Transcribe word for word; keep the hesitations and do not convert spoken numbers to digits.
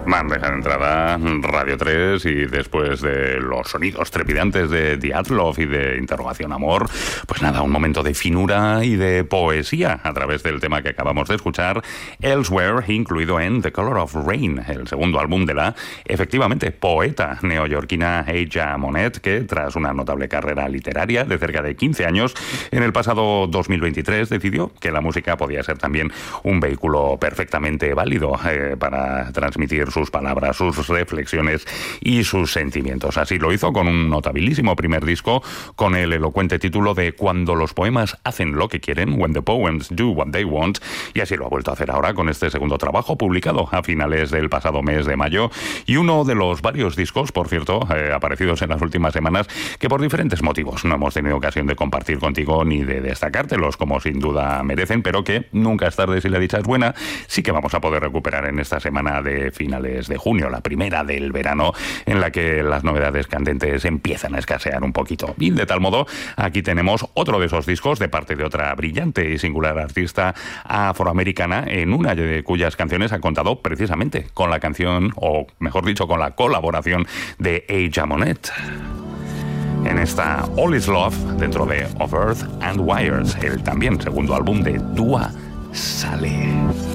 Bandeja de entrada, Radio tres, y después de los sonidos trepidantes de Dyatlov y de Interrogación Amor, pues nada, un momento de finura y de poesía a través del tema que acabamos de escuchar, Elsewhere, incluido en The Color of Rain, el segundo álbum de la, efectivamente, poeta neoyorquina Eja Monet, que tras una notable carrera literaria de cerca de quince años, en el pasado dos mil veintitrés decidió que la música podía ser también un vehículo perfectamente válido eh, para transmitir sus palabras, sus reflexiones y sus sentimientos. Así lo hizo con un notabilísimo primer disco con el elocuente título de Cuando los poemas hacen lo que quieren, When the Poems Do What They Want, y así lo ha vuelto a hacer ahora con este segundo trabajo publicado a finales del pasado mes de mayo, y uno de los varios discos, por cierto, eh, aparecidos en las últimas semanas, que por diferentes motivos no hemos tenido ocasión de compartir contigo ni de destacártelos como sin duda merecen, pero que nunca es tarde si la dicha es buena, sí que vamos a poder recuperar en esta semana de finales de junio, la primera del verano, en la que las novedades candentes empiezan a escasear un poquito. Y de tal modo, aquí tenemos otro de esos discos de parte de otra brillante y singular artista afroamericana, en una de cuyas canciones ha contado precisamente con la canción, o mejor dicho, con la colaboración de Eja Monet. En esta All Is Love, dentro de Of Earth and Wires, el también segundo álbum de Dua Saleh.